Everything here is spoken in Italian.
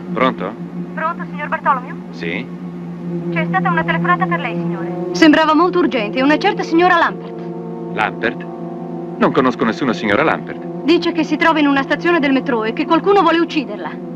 Pronto? Pronto, signor Bartolomeo? Sì? C'è stata una telefonata per lei, signore. Sembrava molto urgente, una certa signora Lampert. Lampert? Non conosco nessuna signora Lampert. Dice che si trova in una stazione del metro e che qualcuno vuole ucciderla.